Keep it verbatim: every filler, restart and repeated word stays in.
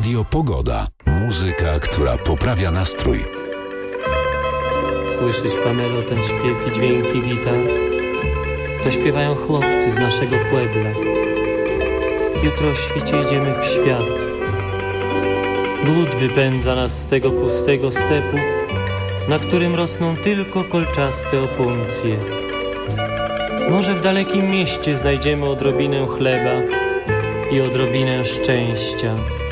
Radio Pogoda. Muzyka, która poprawia nastrój. Słyszysz, Pamelo, ten śpiew i dźwięki gitar? To śpiewają chłopcy z naszego puebla. Jutro o świcie idziemy w świat. Głód wypędza nas z tego pustego stepu, na którym rosną tylko kolczaste opuncje. Może w dalekim mieście znajdziemy odrobinę chleba i odrobinę szczęścia.